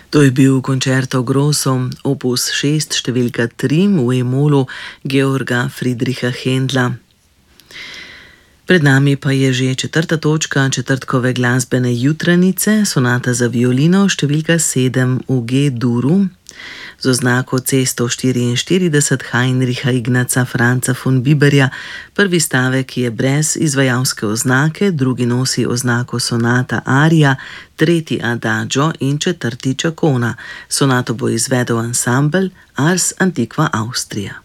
To je bil Concerto Grosso, opus 6, številka 3 v E-molu Georga Friedricha Händla. Pred nami pa je že četrta točka četrtkove glasbene jutranice, sonata za violino številka 7 v G-duru z oznako C144 Heinricha Ignaca Franza von Biberja. Prvi stavek je brez izvajalske oznake, drugi nosi oznako sonata aria, tretji adagio in četrti čakona. Sonato bo izvedel ansambel Ars Antiqua Austria.